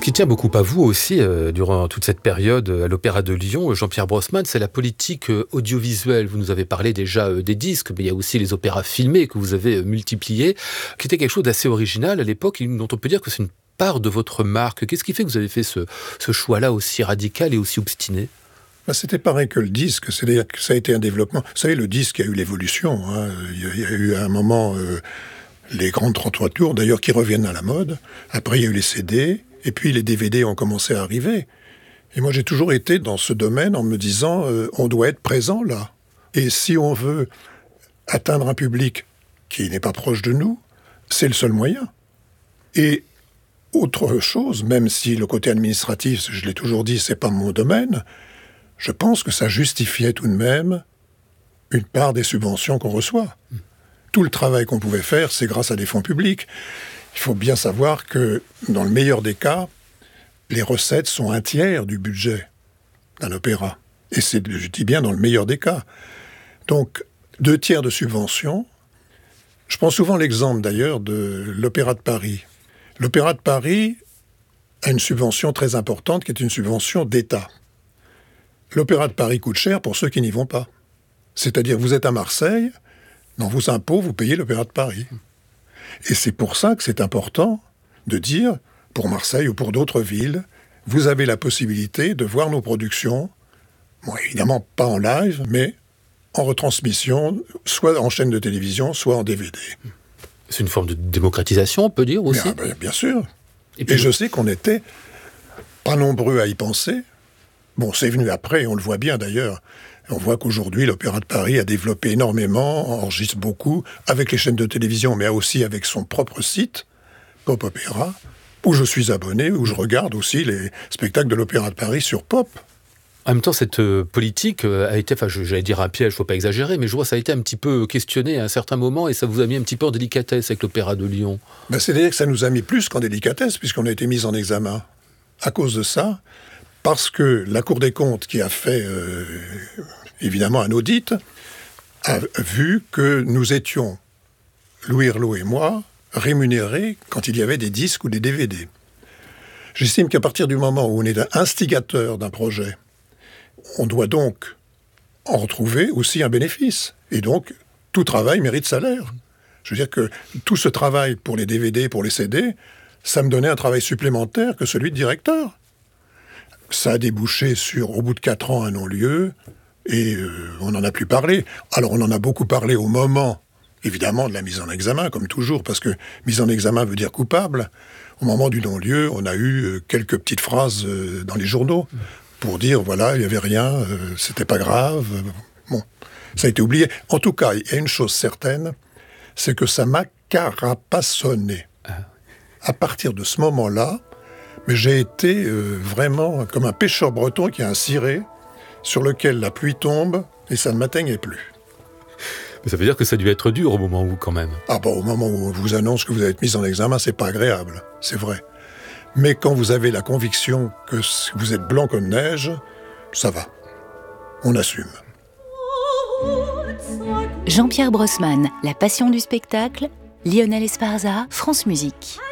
qui tient beaucoup à vous aussi, durant toute cette période à l'Opéra de Lyon, Jean-Pierre Brossman, c'est la politique audiovisuelle. Vous nous avez parlé déjà des disques, mais il y a aussi les opéras filmés que vous avez multipliés, qui était quelque chose d'assez original à l'époque, et dont on peut dire que c'est une part de votre marque. Qu'est-ce qui fait que vous avez fait ce choix-là aussi radical et aussi obstiné ? C'était pareil que le disque, c'est-à-dire que ça a été un développement. Vous savez, le disque a eu l'évolution. Il y a eu à un moment les grandes 33 tours, d'ailleurs, qui reviennent à la mode. Après, il y a eu les CD, et puis les DVD ont commencé à arriver. Et moi, j'ai toujours été dans ce domaine en me disant, on doit être présent là. Et si on veut atteindre un public qui n'est pas proche de nous, c'est le seul moyen. Et autre chose, même si le côté administratif, je l'ai toujours dit, c'est pas mon domaine, je pense que ça justifiait tout de même une part des subventions qu'on reçoit. Tout le travail qu'on pouvait faire, c'est grâce à des fonds publics. Il faut bien savoir que, dans le meilleur des cas, les recettes sont un tiers du budget d'un opéra. Et je dis bien dans le meilleur des cas. Donc, 2 tiers de subventions. Je prends souvent l'exemple d'ailleurs de l'Opéra de Paris. L'Opéra de Paris a une subvention très importante qui est une subvention d'État. L'Opéra de Paris coûte cher pour ceux qui n'y vont pas. C'est-à-dire, vous êtes à Marseille, dans vos impôts, vous payez l'Opéra de Paris. Et c'est pour ça que c'est important de dire, pour Marseille ou pour d'autres villes, vous avez la possibilité de voir nos productions, bon, évidemment pas en live, mais en retransmission, soit en chaîne de télévision, soit en DVD. C'est une forme de démocratisation, on peut dire aussi. Bien sûr. Et je sais qu'on n'était pas nombreux à y penser. Bon, c'est venu après, on le voit bien d'ailleurs. On voit qu'aujourd'hui, l'Opéra de Paris a développé énormément, enregistre beaucoup, avec les chaînes de télévision, mais aussi avec son propre site, Pop Opéra, où je suis abonné, où je regarde aussi les spectacles de l'Opéra de Paris sur Pop. En même temps, cette politique a été, j'allais dire un piège, il ne faut pas exagérer, mais je vois que ça a été un petit peu questionné à un certain moment, et ça vous a mis un petit peu en délicatesse avec l'Opéra de Lyon. C'est-à-dire que ça nous a mis plus qu'en délicatesse, puisqu'on a été mis en examen. À cause de ça, parce que la Cour des comptes, qui a fait évidemment un audit, a vu que nous étions, Louis Herlot et moi, rémunérés quand il y avait des disques ou des DVD. J'estime qu'à partir du moment où on est instigateur d'un projet, on doit donc en retrouver aussi un bénéfice. Et donc, tout travail mérite salaire. Je veux dire que tout ce travail pour les DVD, pour les CD, ça me donnait un travail supplémentaire que celui de directeur. Ça a débouché sur, au bout de 4 ans, un non-lieu, et on n'en a plus parlé. Alors, on en a beaucoup parlé au moment, évidemment, de la mise en examen, comme toujours, parce que mise en examen veut dire coupable. Au moment du non-lieu, on a eu quelques petites phrases dans les journaux pour dire, voilà, il n'y avait rien, c'était pas grave. Bon, ça a été oublié. En tout cas, il y a une chose certaine, c'est que ça m'a carapassonné. À partir de ce moment-là, mais j'ai été vraiment comme un pêcheur breton qui a un ciré sur lequel la pluie tombe et ça ne m'atteignait plus. Mais ça veut dire que ça a dû être dur au moment où, quand même. Au moment où on vous annonce que vous avez été mis en examen, c'est pas agréable, c'est vrai. Mais quand vous avez la conviction que vous êtes blanc comme neige, ça va. On assume. Jean-Pierre Brossman, La passion du spectacle, Lionel Esparza, France Musique.